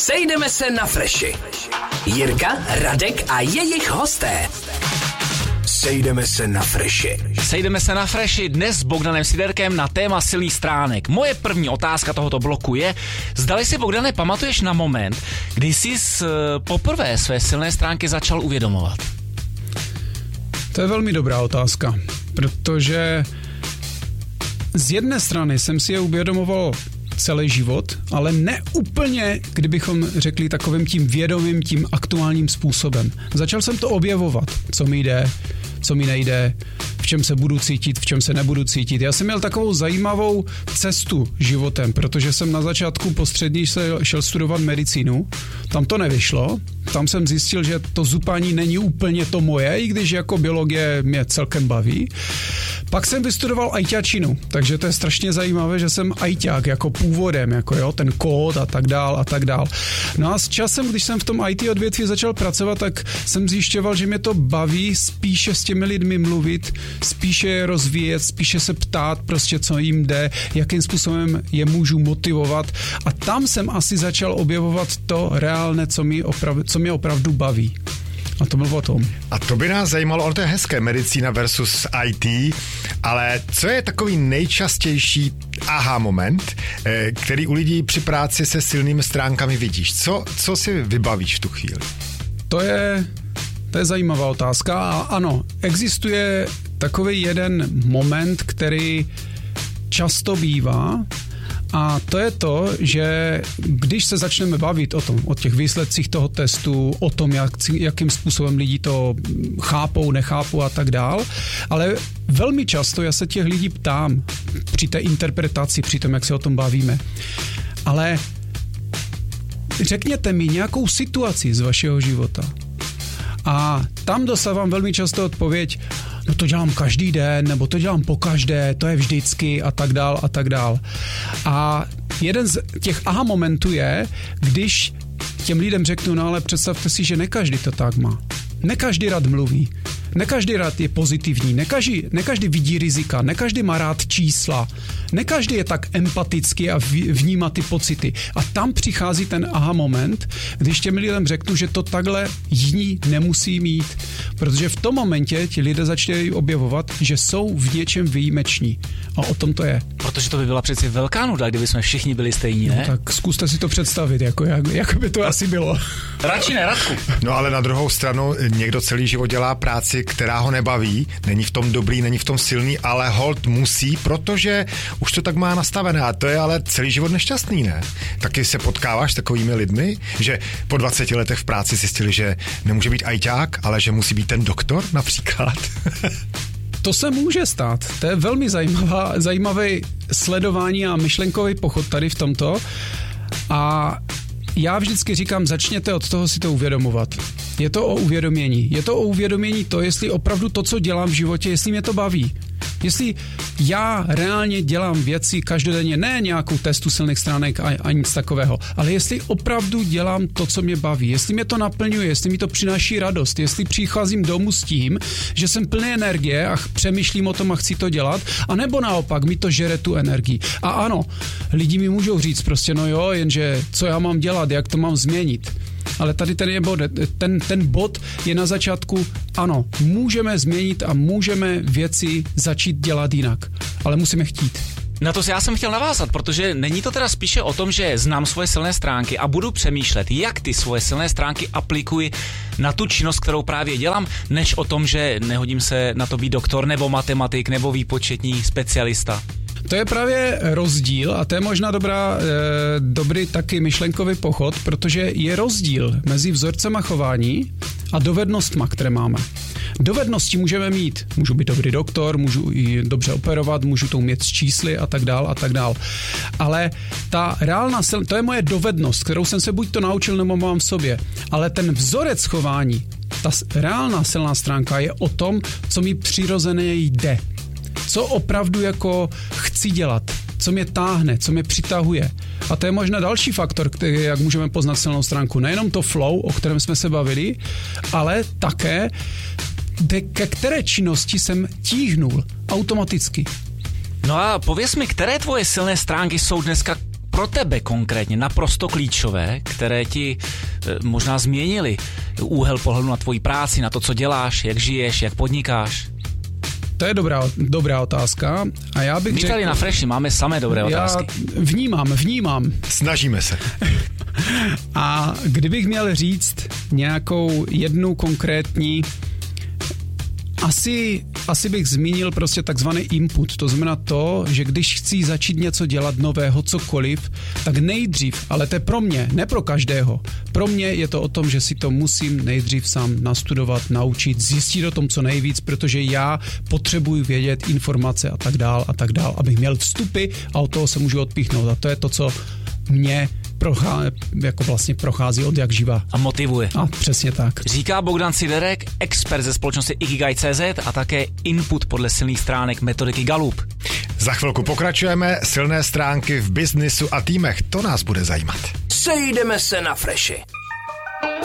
Sejdeme se na Freši. Jirka, Radek a jejich hosté. Sejdeme se na Freši. Sejdeme se na Freši dnes s Bogdanem Siderkem na téma silných stránek. Moje první otázka tohoto bloku je, zdali si, Bogdane, pamatuješ na moment, kdy jsi poprvé své silné stránky začal uvědomovat? To je velmi dobrá otázka, protože z jedné strany jsem si je uvědomoval celý život, ale ne úplně, kdybychom řekli takovým tím vědomým, tím aktuálním způsobem. Začal jsem to objevovat, co mi jde, co mi nejde, v čem se budu cítit, v čem se nebudu cítit. Já jsem měl takovou zajímavou cestu životem, protože jsem na začátku po střední šel studovat medicínu, tam to nevyšlo, tam jsem zjistil, že to zupání není úplně to moje, i když jako biologie mě celkem baví. Pak jsem vystudoval ajťačinu, takže to je strašně zajímavé, že jsem ajťák jako původem, jako jo, ten kód a tak dál a tak dál. No a s časem, když jsem v tom IT odvětví začal pracovat, tak jsem zjišťoval, že mě to baví spíše s těmi lidmi mluvit, spíše je rozvíjet, spíše se ptát prostě, co jim jde, jakým způsobem je můžu motivovat a tam jsem asi začal objevovat to reálné, co mě opravdu baví. A to bylo o tom. A to by nás zajímalo, ono to je hezké, medicína versus IT, ale co je takový nejčastější aha moment, který u lidí při práci se silnými stránkami vidíš? Co si vybavíš v tu chvíli? To je zajímavá otázka a ano, existuje takový jeden moment, který často bývá, a to je to, že když se začneme bavit o těch výsledcích toho testu, o tom, jakým způsobem lidi to chápou, nechápou a tak dál, ale velmi často já se těch lidí ptám při té interpretaci, při tom, jak se o tom bavíme. Ale řekněte mi nějakou situaci z vašeho života. A tam dostávám velmi často odpověď, no to dělám každý den, nebo to dělám pokaždé, to je vždycky a tak dál a tak dál. A jeden z těch aha momentů je, když těm lidem řeknu, no ale představte si, že ne každý to tak má. Ne každý rád mluví, ne každý rád je pozitivní, ne každý vidí rizika, ne každý má rád čísla, ne každý je tak empatický a vnímá ty pocity. A tam přichází ten aha moment, když těm lidem řeknu, že to takhle jiní nemusí mít. Protože v tom momentě ti lidé začínají objevovat, že jsou v něčem výjimeční. A o tom to je. Protože to by byla přeci velká nuda, kdyby jsme všichni byli stejní, ne? No, tak zkuste si to představit, jak by to asi bylo. Radši ne, Radku. No ale na druhou stranu někdo celý život dělá práci, která ho nebaví, není v tom dobrý, není v tom silný, ale holt musí, protože už to tak má nastavené a to je ale celý život nešťastný, ne? Taky se potkáváš s takovými lidmi, že po 20 letech v práci zjistili, že nemůže být ajťák, ale že musí být ten doktor například. To se může stát. To je velmi zajímavý sledování a myšlenkový pochod tady v tomto. A já vždycky říkám, začněte od toho si to uvědomovat. Je to o uvědomění. Je to o uvědomění to, jestli opravdu to, co dělám v životě, jestli mě to baví. Jestli já reálně dělám věci každodenně, ne nějakou testu silných stránek a nic takového, ale jestli opravdu dělám to, co mě baví, jestli mě to naplňuje, jestli mi to přináší radost, jestli přicházím domů s tím, že jsem plný energie a přemýšlím o tom a chci to dělat, anebo naopak mi to žere tu energii. A ano, lidi mi můžou říct prostě, no jo, jenže co já mám dělat, jak to mám změnit. Ale tady ten bod je na začátku, ano, můžeme změnit a můžeme věci začít dělat jinak, ale musíme chtít. Na to já jsem chtěl navázat, protože není to teda spíše o tom, že znám svoje silné stránky a budu přemýšlet, jak ty svoje silné stránky aplikuji na tu činnost, kterou právě dělám, než o tom, že nehodím se na to být doktor nebo matematik nebo výpočetní specialista. To je právě rozdíl a to je možná dobrý taky myšlenkový pochod, protože je rozdíl mezi vzorcema chování a dovednostma, které máme. Dovednosti můžeme mít. Můžu být dobrý doktor, můžu i dobře operovat, můžu to umět s čísly a tak dál a tak dál. Ale ta reálná to je moje dovednost, kterou jsem se buď to naučil nebo mám v sobě. Ale ten vzorec chování, ta reálná silná stránka je o tom, co mi přirozeně jde. Co opravdu jako chci dělat, co mě táhne, co mě přitahuje. A to je možná další faktor, který, jak můžeme poznat silnou stránku. Nejenom to flow, o kterém jsme se bavili, ale také ke které činnosti jsem tíhnul automaticky. No a pověz mi, které tvoje silné stránky jsou dneska pro tebe konkrétně naprosto klíčové, které ti možná změnily úhel pohledu na tvoji práci, na to, co děláš, jak žiješ, jak podnikáš? To je dobrá otázka. A já bych My tady na Freši máme samé dobré otázky. Vnímám. Snažíme se. A kdybych měl říct nějakou jednu konkrétní, asi bych zmínil prostě takzvaný input. To znamená to, že když chci začít něco dělat nového, cokoliv, tak nejdřív, ale to je pro mě, ne pro každého. Pro mě je to o tom, že si to musím nejdřív sám nastudovat, naučit, zjistit o tom co nejvíc, protože já potřebuji vědět informace a tak dál, abych měl vstupy a od toho se můžu odpíchnout. A to je to, co mě jako vlastně prochází od jak živa. A motivuje. A přesně tak. Říká Bogdan Siderek, expert ze společnosti Ikigai.cz a také input podle silných stránek metodiky Gallup. Za chvilku pokračujeme, silné stránky v biznisu a týmech, to nás bude zajímat. Sejdeme se na Freši.